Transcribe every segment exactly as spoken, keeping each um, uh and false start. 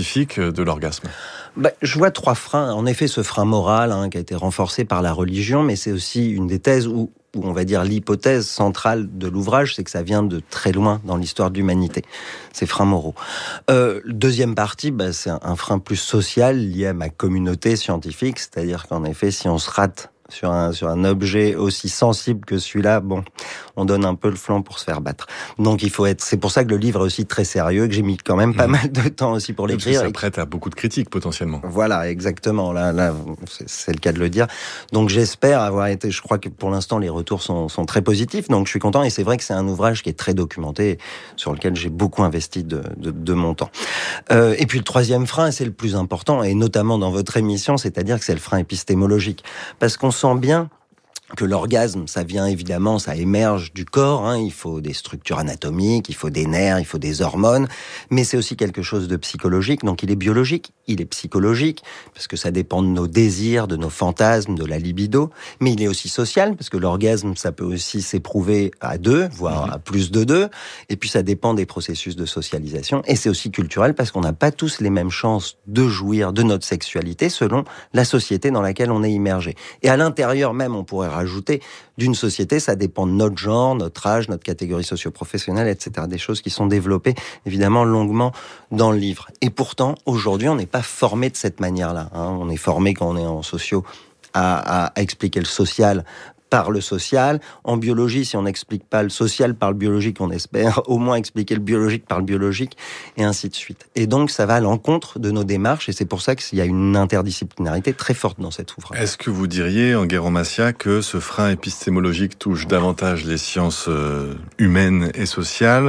scientifique de l'orgasme? Bah, je vois trois freins. En effet, ce frein moral hein, qui a été renforcé par la religion, mais c'est aussi une des thèses où, où on va dire l'hypothèse centrale de l'ouvrage, c'est que ça vient de très loin dans l'histoire de l'humanité, ces freins moraux. Euh, deuxième partie, bah, c'est un, un frein plus social lié à ma communauté scientifique, c'est-à-dire qu'en effet, si on se rate sur un, sur un objet aussi sensible que celui-là, bon, on donne un peu le flanc pour se faire battre. Donc il faut être, c'est pour ça que le livre est aussi très sérieux, que j'ai mis quand même pas mmh. mal de temps aussi pour l'écrire. Ça prête à beaucoup de critiques potentiellement. Voilà, exactement. Là, là, c'est, c'est le cas de le dire. Donc j'espère avoir été, je crois que pour l'instant les retours sont, sont très positifs, donc je suis content. Et c'est vrai que c'est un ouvrage qui est très documenté, sur lequel j'ai beaucoup investi de, de, de mon temps. Euh, et puis le troisième frein, c'est le plus important, et notamment dans votre émission, c'est-à-dire que c'est le frein épistémologique, parce qu'on sent bien que l'orgasme, ça vient évidemment, ça émerge du corps, hein, il faut des structures anatomiques, il faut des nerfs, il faut des hormones, mais c'est aussi quelque chose de psychologique, donc il est biologique, il est psychologique, parce que ça dépend de nos désirs, de nos fantasmes, de la libido, mais il est aussi social, parce que l'orgasme, ça peut aussi s'éprouver à deux, voire à plus de deux, et puis ça dépend des processus de socialisation, et c'est aussi culturel, parce qu'on n'a pas tous les mêmes chances de jouir de notre sexualité selon la société dans laquelle on est immergé. Et à l'intérieur même, on pourrait rajouter d'une société, ça dépend de notre genre, notre âge, notre catégorie socio-professionnelle, et cetera. Des choses qui sont développées évidemment longuement dans le livre. Et pourtant, aujourd'hui, on n'est pas formé de cette manière-là. Hein. On est formé quand on est en socio à, à, à expliquer le social par le social. En biologie, si on n'explique pas le social par le biologique, on espère au moins expliquer le biologique par le biologique, et ainsi de suite. Et donc, ça va à l'encontre de nos démarches, et c'est pour ça qu'il y a une interdisciplinarité très forte dans cet ouvrage. Est-ce que vous diriez, Enguerrand Macias, que ce frein épistémologique touche davantage les sciences humaines et sociales,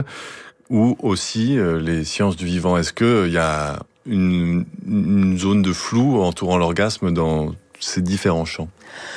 ou aussi les sciences du vivant? Est-ce qu'il y a une, une zone de flou entourant l'orgasme dans ces différents champs?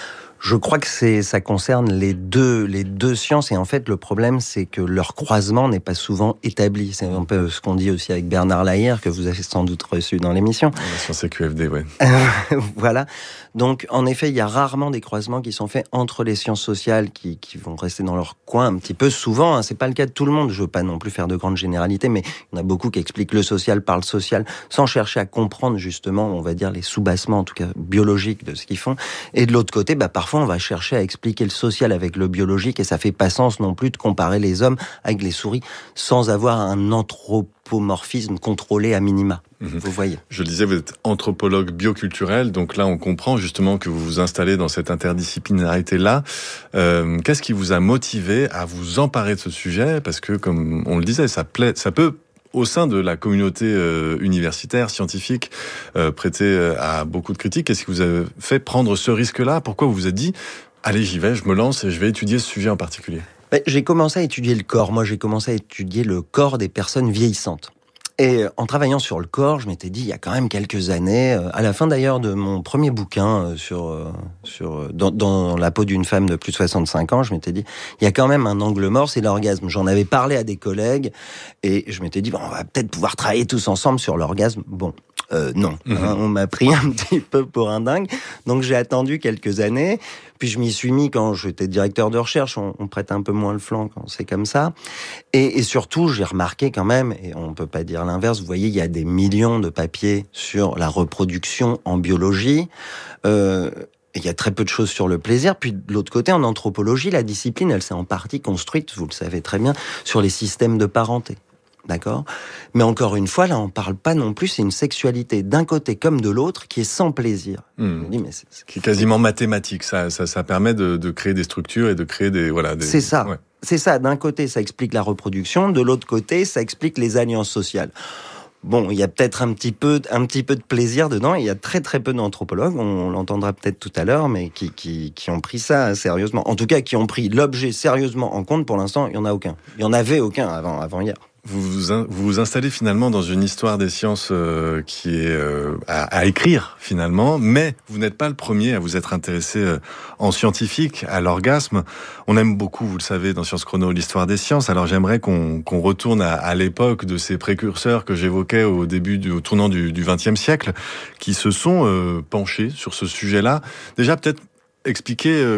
Je crois que c'est, ça concerne les deux, les deux sciences, et en fait, le problème, c'est que leur croisement n'est pas souvent établi. C'est un peu ce qu'on dit aussi avec Bernard Lahire, que vous avez sans doute reçu dans l'émission. La science et Q F D, ouais. Voilà. Donc, en effet, il y a rarement des croisements qui sont faits entre les sciences sociales qui, qui vont rester dans leur coin un petit peu souvent. Hein. C'est pas le cas de tout le monde. Je veux pas non plus faire de grandes généralités, mais il y en a beaucoup qui expliquent le social par le social, sans chercher à comprendre justement, on va dire, les soubassements, en tout cas biologiques de ce qu'ils font. Et de l'autre côté, bah, parfois, on va chercher à expliquer le social avec le biologique, et ça fait pas sens non plus de comparer les hommes avec les souris sans avoir un anthropomorphisme contrôlé à minima. Mmh. Vous voyez. Je le disais, vous êtes anthropologue bioculturel, donc là on comprend justement que vous vous installez dans cette interdisciplinarité-là. Euh, qu'est-ce qui vous a motivé à vous emparer de ce sujet? Parce que, comme on le disait, ça plaît, ça peut, au sein de la communauté euh, universitaire, scientifique, euh, prêter euh, à beaucoup de critiques. Qu'est-ce qui vous a fait prendre ce risque-là? Pourquoi vous vous êtes dit, allez, j'y vais, je me lance et je vais étudier ce sujet en particulier? Ben, j'ai commencé à étudier le corps. Moi, j'ai commencé à étudier le corps des personnes vieillissantes. Et en travaillant sur le corps, je m'étais dit, il y a quand même quelques années, à la fin d'ailleurs de mon premier bouquin sur, sur dans, dans la peau d'une femme de plus de soixante-cinq ans, je m'étais dit, il y a quand même un angle mort, c'est l'orgasme. J'en avais parlé à des collègues, et je m'étais dit, bon, on va peut-être pouvoir travailler tous ensemble sur l'orgasme. Bon, euh, non, mmh. hein, on m'a pris un petit peu pour un dingue, donc j'ai attendu quelques années. Puis je m'y suis mis quand j'étais directeur de recherche, on, on prête un peu moins le flanc quand c'est comme ça. Et, et surtout, j'ai remarqué quand même, et on peut pas dire l'inverse, vous voyez, il y a des millions de papiers sur la reproduction en biologie. Euh, il y a très peu de choses sur le plaisir. Puis de l'autre côté, en anthropologie, la discipline, elle s'est en partie construite, vous le savez très bien, sur les systèmes de parenté. D'accord ? Mais encore une fois, là, on parle pas non plus, c'est une sexualité d'un côté comme de l'autre qui est sans plaisir. Mmh. Je me dis, mais c'est, c'est... Qui est quasiment mathématique. Ça, ça, ça permet de, de créer des structures et de créer des, voilà, des... C'est ça. Ouais. C'est ça. D'un côté, ça explique la reproduction. De l'autre côté, ça explique les alliances sociales. Bon, il y a peut-être un petit peu, un petit peu de plaisir dedans. Il y a très très peu d'anthropologues, on l'entendra peut-être tout à l'heure, mais qui, qui, qui ont pris ça sérieusement. En tout cas, qui ont pris l'objet sérieusement en compte. Pour l'instant, il y en a aucun. Il y en avait aucun avant, avant hier. Vous vous, in, vous vous installez finalement dans une histoire des sciences euh, qui est euh, à, à écrire finalement, mais vous n'êtes pas le premier à vous être intéressé euh, en scientifique à l'orgasme. On aime beaucoup, vous le savez, dans Sciences Chrono, l'histoire des sciences. Alors j'aimerais qu'on, qu'on retourne à, à l'époque de ces précurseurs que j'évoquais au début, du, au tournant du vingtième siècle, qui se sont euh, penchés sur ce sujet-là. Déjà peut-être expliquer... Euh,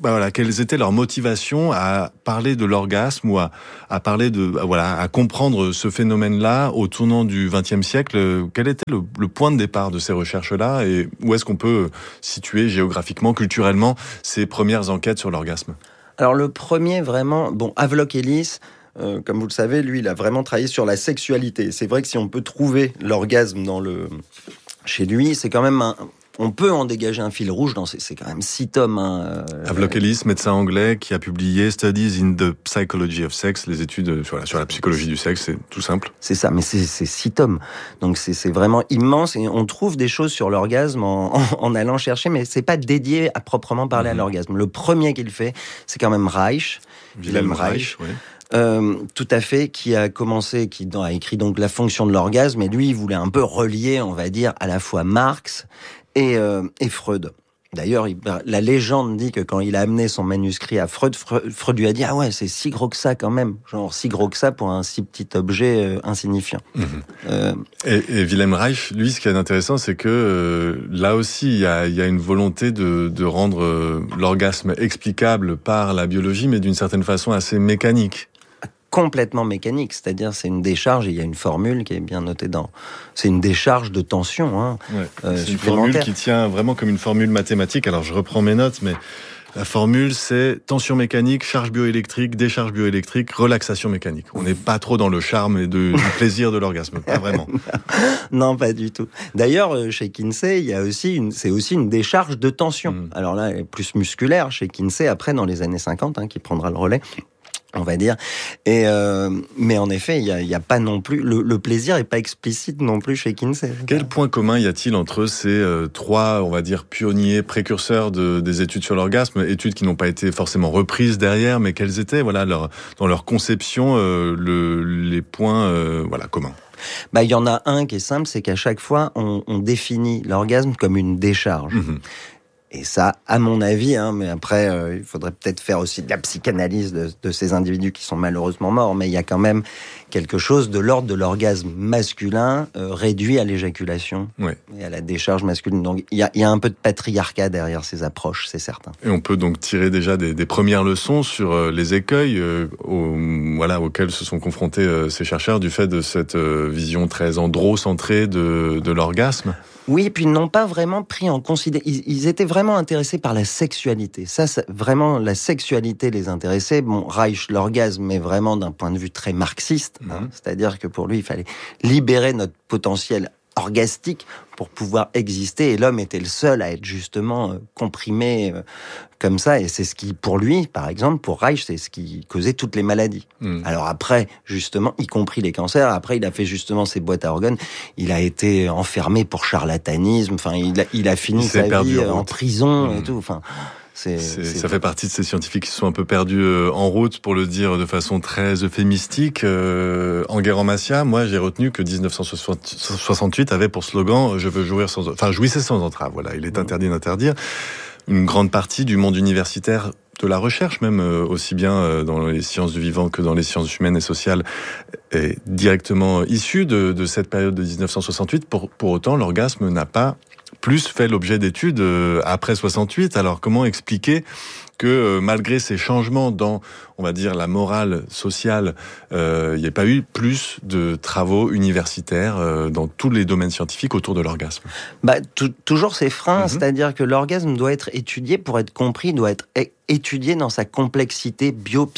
bah voilà, quelles étaient leurs motivations à parler de l'orgasme ou à, à parler de, voilà, à comprendre ce phénomène-là au tournant du vingtième siècle. Quel était le, le point de départ de ces recherches-là et où est-ce qu'on peut situer géographiquement, culturellement, ces premières enquêtes sur l'orgasme? Alors le premier vraiment, bon, Havelock Ellis, euh, comme vous le savez, lui, il a vraiment travaillé sur la sexualité. C'est vrai que si on peut trouver l'orgasme dans le, chez lui, c'est quand même un, on peut en dégager un fil rouge dans ces, c'est quand même six tomes. Hein, euh, Havelock Ellis, médecin anglais, qui a publié Studies in the Psychology of Sex, les études sur la, sur la psychologie du sexe, c'est tout simple. C'est ça, mais c'est, c'est six tomes. Donc c'est, c'est vraiment immense et on trouve des choses sur l'orgasme en, en, en allant chercher, mais c'est pas dédié à proprement parler mmh. à l'orgasme. Le premier qu'il fait, c'est quand même Reich, Wilhelm Reich. Reich ouais. Euh, tout à fait, qui a commencé, qui a écrit donc La fonction de l'orgasme, et lui, il voulait un peu relier, on va dire, à la fois Marx et, euh, et Freud. D'ailleurs, il, la légende dit que quand il a amené son manuscrit à Freud, Freud, Freud lui a dit « Ah ouais, c'est si gros que ça quand même, genre si gros que ça pour un si petit objet euh, insignifiant. Mmh. » euh, et, et Wilhelm Reich, lui, ce qui est intéressant, c'est que euh, là aussi, il y a, il y a une volonté de, de rendre euh, l'orgasme explicable par la biologie, mais d'une certaine façon assez mécanique. Complètement mécanique, c'est-à-dire c'est une décharge, et il y a une formule qui est bien notée dans... C'est une décharge de tension hein, ouais, euh, c'est une formule qui tient vraiment comme une formule mathématique. Alors je reprends mes notes, mais la formule c'est tension mécanique, charge bioélectrique, décharge bioélectrique, relaxation mécanique. On n'est pas trop dans le charme et de, du plaisir de l'orgasme, pas vraiment. Non, pas du tout. D'ailleurs, chez Kinsey, il y a aussi une, c'est aussi une décharge de tension. Mmh. Alors là, elle est plus musculaire chez Kinsey, après dans les années cinquante, hein, qui prendra le relais. On va dire, et euh, mais en effet, il y a, y a pas non plus le, le plaisir est pas explicite non plus chez Kinsey. Quel point commun y a-t-il entre ces euh, trois, on va dire, pionniers, précurseurs de, des études sur l'orgasme, études qui n'ont pas été forcément reprises derrière, mais quels étaient, voilà, leur, dans leur conception, euh, le, les points, euh, voilà, communs? Bah, il y en a un qui est simple, c'est qu'à chaque fois, on, on définit l'orgasme comme une décharge. Mmh. Et ça, à mon avis, hein, mais après, euh, il faudrait peut-être faire aussi de la psychanalyse de, de ces individus qui sont malheureusement morts, mais il y a quand même quelque chose de l'ordre de l'orgasme masculin euh, réduit à l'éjaculation ouais. et à la décharge masculine. Donc, il y a, il y a un peu de patriarcat derrière ces approches, c'est certain. Et on peut donc tirer déjà des, des premières leçons sur euh, les écueils euh, au, voilà, auxquels se sont confrontés euh, ces chercheurs du fait de cette euh, vision très androcentrée de, de l'orgasme. Oui, et puis ils n'ont pas vraiment pris en considération. Ils, ils étaient vraiment intéressés par la sexualité. Ça, ça, vraiment, la sexualité les intéressait. Bon, Reich, l'orgasme, mais vraiment d'un point de vue très marxiste. Mmh. Hein, c'est-à-dire que pour lui, il fallait libérer notre potentiel orgastique pour pouvoir exister. Et l'homme était le seul à être justement euh, comprimé euh, comme ça. Et c'est ce qui, pour lui, par exemple, pour Reich, c'est ce qui causait toutes les maladies. Mmh. Alors après, justement, y compris les cancers, après, il a fait justement ses boîtes à organes. Il a été enfermé pour charlatanisme. Enfin, il a, il a fini il sa vie en, en prison mmh. et tout. Enfin... C'est, c'est, c'est ça fait partie de ces scientifiques qui se sont un peu perdus euh, en route, pour le dire de façon très euphémistique. Euh, Enguerrand-Macias, moi, j'ai retenu que dix-neuf cent soixante-huit avait pour slogan « Je veux jouir sans... » Enfin, jouissez sans entrave, voilà, il est interdit d'interdire. Une grande partie du monde universitaire, de la recherche même, euh, aussi bien euh, dans les sciences du vivant que dans les sciences humaines et sociales, est directement issue de, de cette période de dix-neuf cent soixante-huit. Pour, pour autant, l'orgasme n'a pas plus fait l'objet d'études euh, après soixante-huit. Alors comment expliquer que euh, malgré ces changements dans, on va dire, la morale sociale, euh, il n'y ait pas eu plus de travaux universitaires euh, dans tous les domaines scientifiques autour de l'orgasme? Bah, t- toujours ces freins, mm-hmm. c'est-à-dire que l'orgasme doit être étudié pour être compris, doit être étudié dans sa complexité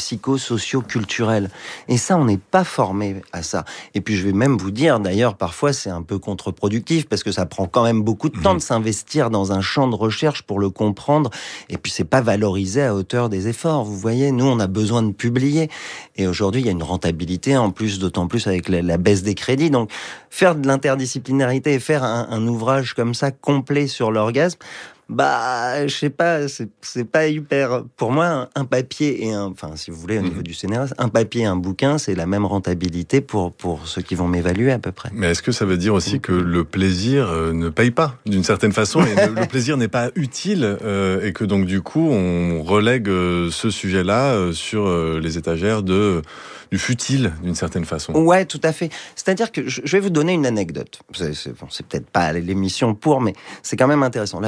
bio-psycho-socio-culturelle. Et ça, on n'est pas formé à ça. Et puis, je vais même vous dire, d'ailleurs, parfois, c'est un peu contre-productif, parce que ça prend quand même beaucoup de temps mmh. de s'investir dans un champ de recherche pour le comprendre. Et puis, c'est pas valorisé à hauteur des efforts. Vous voyez, nous, on a besoin de publier. Et aujourd'hui, il y a une rentabilité, en plus, d'autant plus avec la, la baisse des crédits. Donc, faire de l'interdisciplinarité et faire un, un ouvrage comme ça, complet sur l'orgasme, bah, je sais pas, c'est, c'est pas hyper... Pour moi, un, un papier et un... Enfin, si vous voulez, au niveau mmh. du scénario, un papier et un bouquin, c'est la même rentabilité pour, pour ceux qui vont m'évaluer, à peu près. Mais est-ce que ça veut dire aussi que le plaisir euh, ne paye pas, d'une certaine façon, et le, le plaisir n'est pas utile, euh, et que donc, du coup, on relègue euh, ce sujet-là euh, sur euh, les étagères de... du futile, d'une certaine façon. Ouais, tout à fait. C'est-à-dire que je vais vous donner une anecdote. C'est, c'est, bon, c'est peut-être pas l'émission pour, mais c'est quand même intéressant. La première fois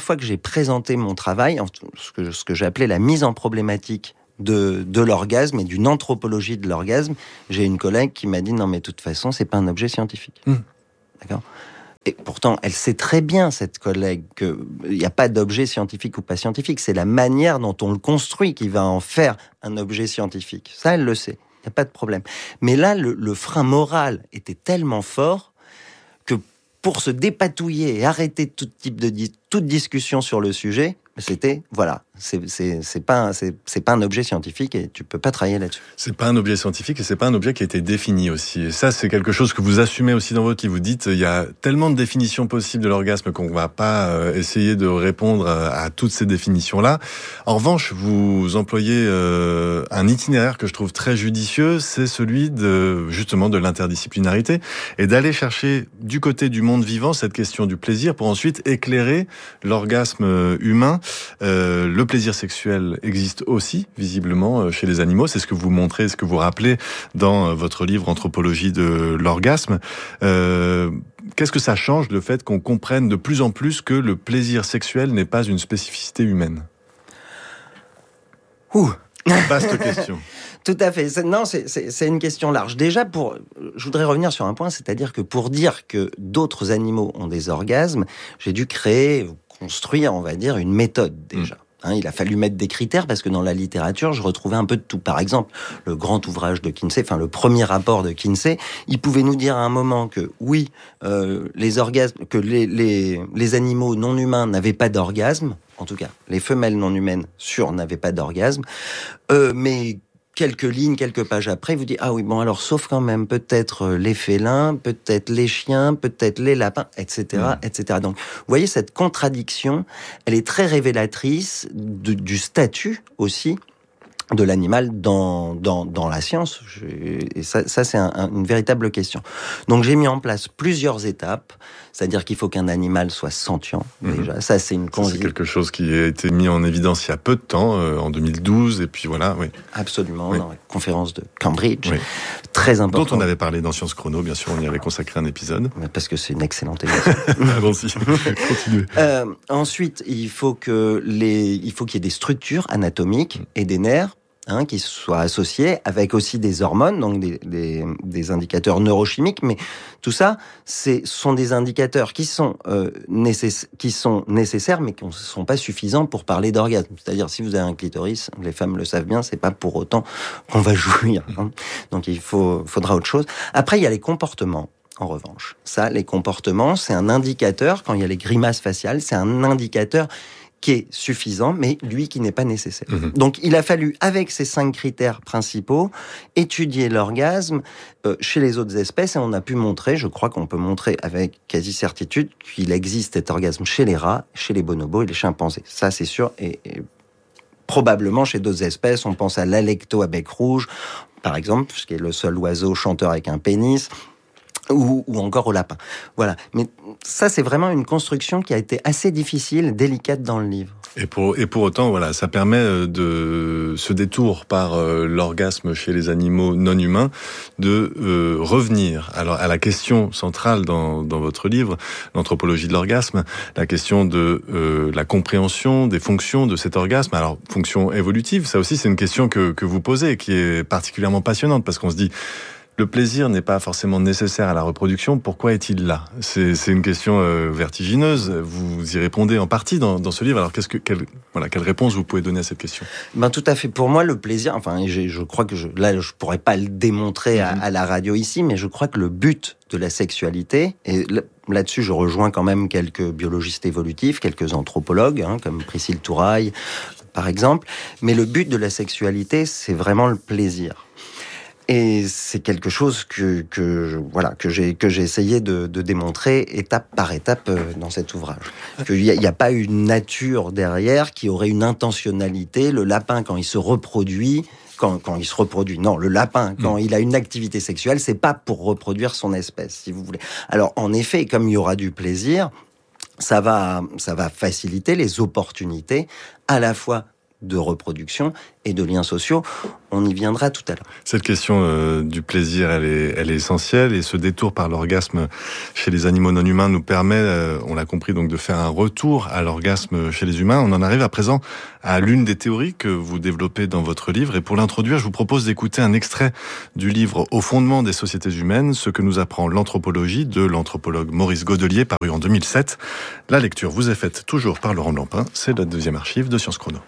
fois que j'ai présenté mon travail, ce que, ce que j'ai appelé la mise en problématique de, de l'orgasme et d'une anthropologie de l'orgasme, j'ai une collègue qui m'a dit non mais de toute façon c'est pas un objet scientifique. Mmh. D'accord ? Et pourtant, elle sait très bien, cette collègue, qu'il n'y a pas d'objet scientifique ou pas scientifique. C'est la manière dont on le construit qui va en faire un objet scientifique. Ça, elle le sait. Il n'y a pas de problème. Mais là, le, le frein moral était tellement fort que pour se dépatouiller et arrêter tout type de di- toute discussion sur le sujet, c'était, voilà, c'est, c'est, c'est, pas un, c'est, c'est pas un objet scientifique et tu peux pas travailler là-dessus. C'est pas un objet scientifique et c'est pas un objet qui a été défini aussi. Et ça, c'est quelque chose que vous assumez aussi dans votre livre. Vous dites, il y a tellement de définitions possibles de l'orgasme qu'on va pas essayer de répondre à toutes ces définitions-là. En revanche, vous employez euh, un itinéraire que je trouve très judicieux, c'est celui de, justement, de l'interdisciplinarité et d'aller chercher du côté du monde vivant cette question du plaisir pour ensuite éclairer l'orgasme humain. Euh, le plaisir sexuel existe aussi, visiblement, chez les animaux. C'est ce que vous montrez, ce que vous rappelez dans votre livre Anthropologie de l'orgasme. Euh, qu'est-ce que ça change, le fait qu'on comprenne de plus en plus que le plaisir sexuel n'est pas une spécificité humaine ? Ouh. Vaste question. Tout à fait. C'est, non, c'est, c'est, c'est une question large. Déjà, pour, je voudrais revenir sur un point, c'est-à-dire que pour dire que d'autres animaux ont des orgasmes, j'ai dû créer, construire, on va dire, une méthode déjà. Mmh. Hein, il a fallu mettre des critères parce que dans la littérature, je retrouvais un peu de tout. Par exemple, le grand ouvrage de Kinsey, enfin le premier rapport de Kinsey, il pouvait nous dire à un moment que oui, euh, les orgasmes, que les, les, les animaux non humains n'avaient pas d'orgasme. En tout cas, les femelles non humaines sûres n'avaient pas d'orgasme, euh, mais quelques lignes, quelques pages après, vous dites, ah oui, bon, alors, sauf quand même, peut-être les félins, peut-être les chiens, peut-être les lapins, et cetera, mmh. et cetera. Donc, vous voyez, cette contradiction, elle est très révélatrice de, du statut aussi de l'animal dans, dans, dans la science. Je, et ça, ça c'est un, un, une véritable question. Donc, j'ai mis en place plusieurs étapes, c'est-à-dire qu'il faut qu'un animal soit sentient, mmh. déjà. Ça, c'est une consi- C'est quelque chose qui a été mis en évidence il y a peu de temps, euh, en deux mille douze, et puis voilà, oui. Absolument, oui. dans la conférence de Cambridge. Oui. Très important. Dont on avait parlé dans Science Chrono, bien sûr, on y avait consacré un épisode. Parce que c'est une excellente émission. Allons-y, continuez. Euh, ensuite, il faut que les, il faut qu'il y ait des structures anatomiques et des nerfs, hein, qui soient associés, avec aussi des hormones, donc des, des, des indicateurs neurochimiques, mais tout ça, ce sont des indicateurs qui sont, euh, nécess- qui sont nécessaires, mais qui ne sont pas suffisants pour parler d'orgasme. C'est-à-dire, si vous avez un clitoris, les femmes le savent bien, c'est pas pour autant qu'on va jouir. Hein. Donc, il faut, faudra autre chose. Après, il y a les comportements. En revanche, ça, les comportements, c'est un indicateur, quand il y a les grimaces faciales, c'est un indicateur qui est suffisant, mais lui qui n'est pas nécessaire. Mmh. Donc, il a fallu, avec ces cinq critères principaux, étudier l'orgasme euh, chez les autres espèces, et on a pu montrer, je crois qu'on peut montrer avec quasi-certitude, qu'il existe cet orgasme chez les rats, chez les bonobos et les chimpanzés. Ça, c'est sûr, et, et probablement chez d'autres espèces, on pense à l'alecto à bec rouge, par exemple, qui est le seul oiseau chanteur avec un pénis, Ou, ou encore au lapin. Voilà. Mais ça, c'est vraiment une construction qui a été assez difficile, délicate dans le livre. Et pour, et pour autant, voilà, ça permet de ce détour par euh, l'orgasme chez les animaux non humains de euh, revenir alors à la question centrale dans, dans votre livre, l'anthropologie de l'orgasme, la question de euh, la compréhension des fonctions de cet orgasme. Alors, fonction évolutive, ça aussi, c'est une question que, que vous posez, qui est particulièrement passionnante, parce qu'on se dit, le plaisir n'est pas forcément nécessaire à la reproduction. Pourquoi est-il là ? C'est, c'est une question euh, vertigineuse. Vous y répondez en partie dans, dans ce livre. Alors, qu'est-ce que, quelle, voilà, quelle réponse vous pouvez donner à cette question ? Ben, tout à fait. Pour moi, le plaisir, enfin, je, je crois que je, là, je pourrais pas le démontrer à, à la radio ici, mais je crois que le but de la sexualité, et là-dessus, je rejoins quand même quelques biologistes évolutifs, quelques anthropologues, hein, comme Priscille Touraille, par exemple, mais le but de la sexualité, c'est vraiment le plaisir. Et c'est quelque chose que, que voilà que j'ai que j'ai essayé de, de démontrer étape par étape dans cet ouvrage. Qu'il n'y a, il y a pas une nature derrière qui aurait une intentionnalité. Le lapin, quand il se reproduit, quand, quand il se reproduit, non, le lapin, quand mmh. il a une activité sexuelle, c'est pas pour reproduire son espèce, si vous voulez. Alors, en effet, comme il y aura du plaisir, ça va ça va faciliter les opportunités à la fois de reproduction et de liens sociaux. On y viendra tout à l'heure. Cette question euh, du plaisir, elle est, elle est essentielle, et ce détour par l'orgasme chez les animaux non humains nous permet, euh, on l'a compris, donc de faire un retour à l'orgasme chez les humains. On en arrive à présent à l'une des théories que vous développez dans votre livre, et pour l'introduire, je vous propose d'écouter un extrait du livre Au fondement des sociétés humaines, ce que nous apprend l'anthropologie de l'anthropologue Maurice Godelier, paru en deux mille sept. La lecture vous est faite toujours par Laurent Blampin, c'est la deuxième archive de Sciences Chrono.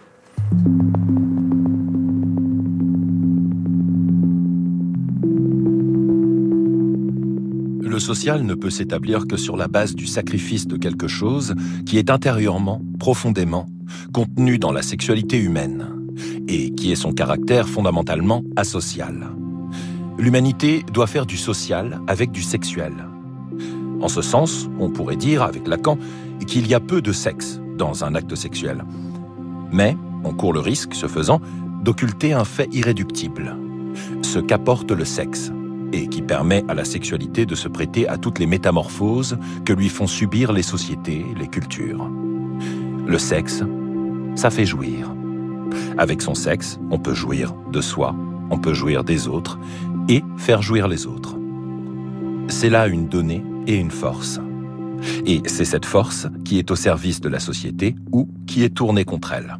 Le social ne peut s'établir que sur la base du sacrifice de quelque chose qui est intérieurement, profondément, contenu dans la sexualité humaine, et qui est son caractère fondamentalement asocial. L'humanité doit faire du social avec du sexuel. En ce sens, on pourrait dire, avec Lacan, qu'il y a peu de sexe dans un acte sexuel. Mais on court le risque, ce faisant, d'occulter un fait irréductible, ce qu'apporte le sexe, et qui permet à la sexualité de se prêter à toutes les métamorphoses que lui font subir les sociétés, les cultures. Le sexe, ça fait jouir. Avec son sexe, on peut jouir de soi, on peut jouir des autres, et faire jouir les autres. C'est là une donnée et une force. Et c'est cette force qui est au service de la société ou qui est tournée contre elle.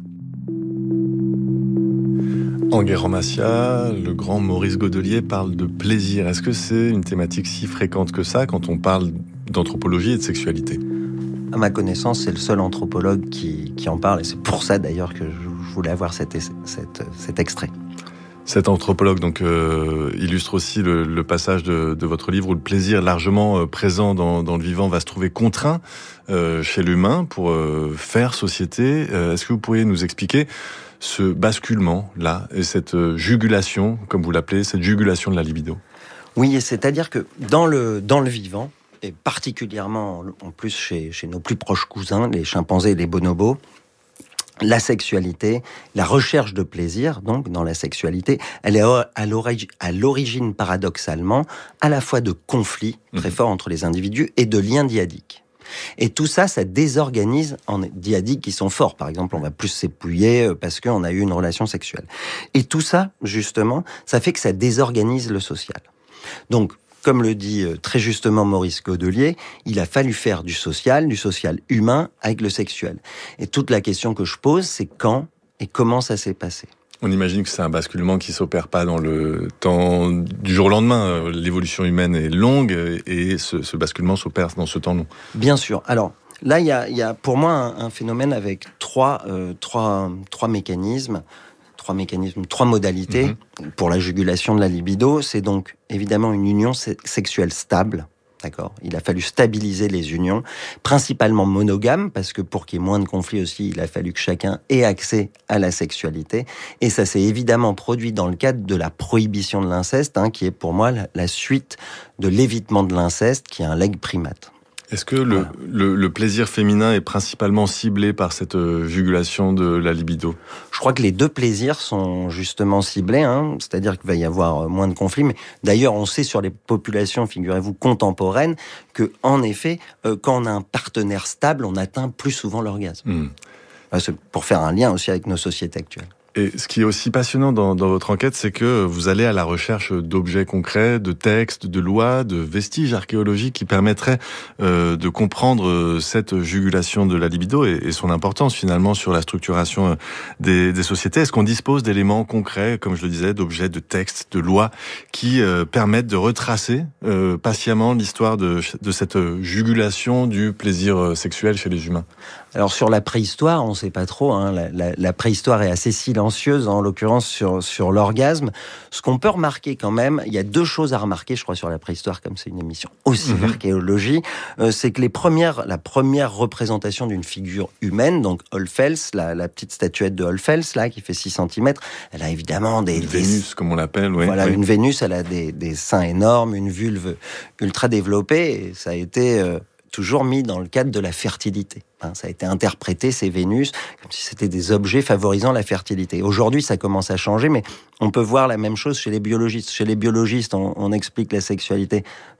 En Guerre-en-Macia, le grand Maurice Godelier parle de plaisir. Est-ce que c'est une thématique si fréquente que ça quand on parle d'anthropologie et de sexualité ? À ma connaissance, c'est le seul anthropologue qui, qui en parle, et c'est pour ça d'ailleurs que je voulais avoir cet, cet, cet extrait. Cet anthropologue donc euh, illustre aussi le, le passage de, de votre livre où le plaisir largement euh, présent dans, dans le vivant va se trouver contraint euh, chez l'humain pour euh, faire société. Euh, est-ce que vous pourriez nous expliquer ce basculement-là et cette euh, jugulation, comme vous l'appelez, cette jugulation de la libido ? Oui, et c'est-à-dire que dans le, dans le vivant, et particulièrement en plus chez, chez nos plus proches cousins, les chimpanzés et les bonobos, la sexualité, la recherche de plaisir, donc, dans la sexualité, elle est à l'origine, à l'origine paradoxalement, à la fois de conflits très forts entre les individus et de liens dyadiques. Et tout ça, ça désorganise en dyadiques qui sont forts. Par exemple, on va plus s'épouiller parce qu'on a eu une relation sexuelle. Et tout ça, justement, ça fait que ça désorganise le social. Donc, comme le dit très justement Maurice Godelier, il a fallu faire du social, du social humain avec le sexuel. Et toute la question que je pose, c'est quand et comment ça s'est passé. On imagine que c'est un basculement qui s'opère pas dans le temps du jour au lendemain. L'évolution humaine est longue et ce, ce basculement s'opère dans ce temps long. Bien sûr. Alors là, il y a, il y a pour moi un, un phénomène avec trois, euh, trois, trois mécanismes. Trois mécanismes, trois modalités mmh. pour la jugulation de la libido. C'est donc évidemment une union se- sexuelle stable. D'accord. Il a fallu stabiliser les unions, principalement monogames, parce que pour qu'il y ait moins de conflits aussi, il a fallu que chacun ait accès à la sexualité. Et ça s'est évidemment produit dans le cadre de la prohibition de l'inceste, hein, qui est pour moi la, la suite de l'évitement de l'inceste, qui est un legs primate. Est-ce que le, voilà. le, le plaisir féminin est principalement ciblé par cette jugulation de la libido ? Je crois que les deux plaisirs sont justement ciblés, hein, c'est-à-dire qu'il va y avoir moins de conflits. Mais d'ailleurs, on sait sur les populations, figurez-vous, contemporaines, que en effet, euh, quand on a un partenaire stable, on atteint plus souvent l'orgasme. Mmh. C'est pour faire un lien aussi avec nos sociétés actuelles. Et ce qui est aussi passionnant dans, dans votre enquête, c'est que vous allez à la recherche d'objets concrets, de textes, de lois, de vestiges archéologiques qui permettraient euh, de comprendre cette jugulation de la libido et, et son importance finalement sur la structuration des, des sociétés. Est-ce qu'on dispose d'éléments concrets, comme je le disais, d'objets, de textes, de lois qui euh, permettent de retracer euh, patiemment l'histoire de, de cette jugulation du plaisir sexuel chez les humains ? Alors sur la préhistoire, on ne sait pas trop. Hein. La, la, la préhistoire est assez silencieuse, en l'occurrence sur sur l'orgasme. Ce qu'on peut remarquer quand même, il y a deux choses à remarquer, je crois, sur la préhistoire, comme c'est une émission aussi d'archéologie, euh, c'est que les premières, la première représentation d'une figure humaine, donc Olfels, la, la petite statuette de Olfels là, qui fait six centimètres, elle a évidemment des, une des Vénus, comme on l'appelle, oui. Voilà, oui. Une Vénus, elle a des, des seins énormes, une vulve ultra développée, et ça a été euh, toujours mis dans le cadre de la fertilité. Hein, ça a été interprété, ces Vénus, comme si c'était des objets favorisant la fertilité. Aujourd'hui, ça commence à changer, mais on peut voir la même chose chez les biologistes. Chez les biologistes, on, on explique la sexualité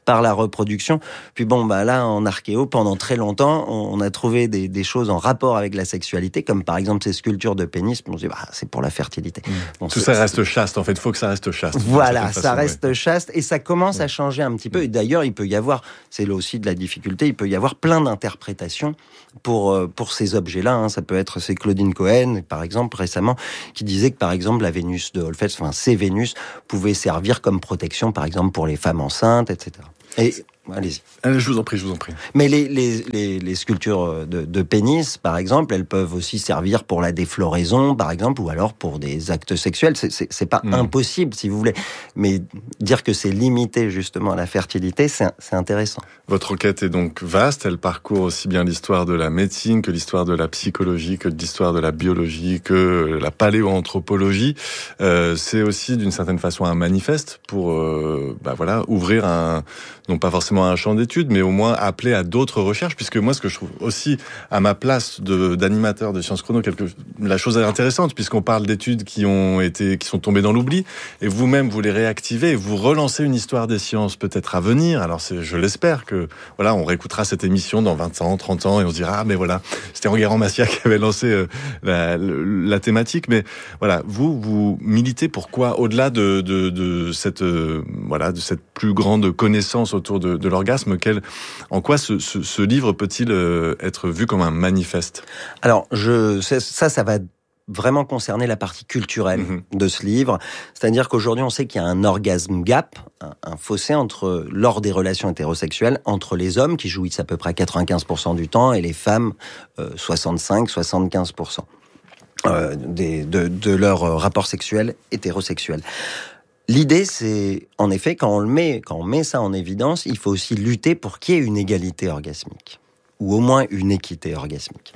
par la reproduction. Puis bon, bah là, en archéo, pendant très longtemps, on a trouvé des, des choses en rapport avec la sexualité, comme par exemple ces sculptures de pénis. On se dit, bah, c'est pour la fertilité. Mmh. Bon, Tout ça reste chaste, en fait. Il faut que ça reste chaste. Voilà, ça reste ouais. chaste, et ça commence ouais. à changer un petit peu. Et d'ailleurs, il peut y avoir, c'est là aussi de la difficulté, il peut y avoir plein d'interprétations pour pour ces objets-là. Hein. Ça peut être, c'est Claudine Cohen, par exemple, récemment, qui disait que, par exemple, la Vénus de Holfeld, enfin, ces Vénus pouvaient servir comme protection, par exemple, pour les femmes enceintes, et cetera. Et allez-y. Allez, je vous en prie, je vous en prie. Mais les, les, les, les sculptures de, de pénis, par exemple, elles peuvent aussi servir pour la défloraison, par exemple, ou alors pour des actes sexuels. C'est, c'est, c'est pas mmh. impossible, si vous voulez. Mais dire que c'est limité, justement, à la fertilité, c'est, c'est intéressant. Votre enquête est donc vaste. Elle parcourt aussi bien l'histoire de la médecine que l'histoire de la psychologie, que l'histoire de la biologie, que la paléoanthropologie. Euh, c'est aussi, d'une certaine façon, un manifeste pour, euh, bah voilà, ouvrir un, non pas forcément un champ d'études, mais au moins appeler à d'autres recherches, puisque moi, ce que je trouve aussi à ma place de, d'animateur de Sciences Chrono, quelque, la chose est intéressante, puisqu'on parle d'études qui ont été, qui sont tombées dans l'oubli, et vous-même, vous les réactivez, et vous relancez une histoire des sciences peut-être à venir. Alors, c'est, je l'espère que, voilà, on réécoutera cette émission dans vingt ans, trente ans, et on se dira, ah, mais voilà, c'était Enguerrand Macias qui avait lancé euh, la, la thématique, mais voilà, vous, vous militez pourquoi, au-delà de, de, de cette, euh, voilà, de cette plus grande connaissance autour de, de l'orgasme, quel, en quoi ce, ce, ce livre peut-il euh, être vu comme un manifeste ? Alors, je, ça, ça va vraiment concerner la partie culturelle mmh. de ce livre. C'est-à-dire qu'aujourd'hui, on sait qu'il y a un orgasme gap, un, un fossé entre, lors des relations hétérosexuelles, entre les hommes, qui jouissent à peu près quatre-vingt-quinze pour cent du temps, et les femmes, euh, soixante-cinq à soixante-quinze pour cent euh, des, de, de leur rapport sexuel hétérosexuel. L'idée, c'est, en effet, quand on le met, quand on met ça en évidence, il faut aussi lutter pour qu'il y ait une égalité orgasmique, ou au moins une équité orgasmique.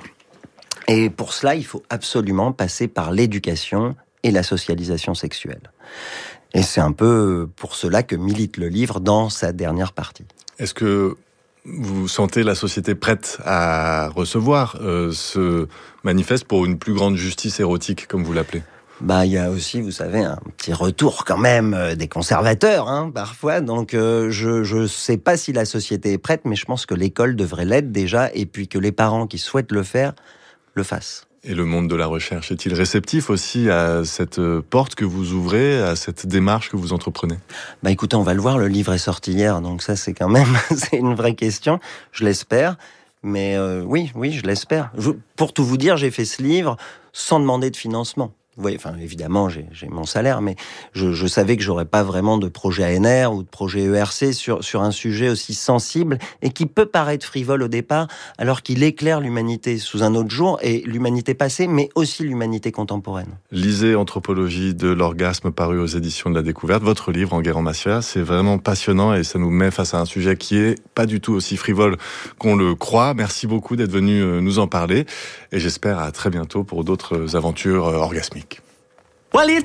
Et pour cela, il faut absolument passer par l'éducation et la socialisation sexuelle. Et c'est un peu pour cela que milite le livre dans sa dernière partie. Est-ce que vous sentez la société prête à recevoir euh, ce manifeste pour une plus grande justice érotique, comme vous l'appelez ? Bah, il y a aussi, vous savez, un petit retour quand même euh, des conservateurs, hein, parfois. Donc, euh, je je sais pas si la société est prête, mais je pense que l'école devrait l'être déjà, et puis que les parents qui souhaitent le faire le fassent. Et le monde de la recherche est-il réceptif aussi à cette porte que vous ouvrez, à cette démarche que vous entreprenez ? Bah, écoutez, on va le voir. Le livre est sorti hier, donc ça, c'est quand même, c'est une vraie question. Je l'espère. Mais euh, oui, oui, je l'espère. Je, pour tout vous dire, j'ai fait ce livre sans demander de financement. Vous voyez, enfin, évidemment, j'ai, j'ai mon salaire, mais je, je savais que j'aurais pas vraiment de projet A N R ou de projet E R C sur, sur un sujet aussi sensible et qui peut paraître frivole au départ, alors qu'il éclaire l'humanité sous un autre jour, et l'humanité passée, mais aussi l'humanité contemporaine. Lisez Anthropologie de l'orgasme, paru aux éditions de la Découverte. Votre livre, Enguerrand Macias, c'est vraiment passionnant et ça nous met face à un sujet qui est pas du tout aussi frivole qu'on le croit. Merci beaucoup d'être venu nous en parler et j'espère à très bientôt pour d'autres aventures orgasmiques. Well, it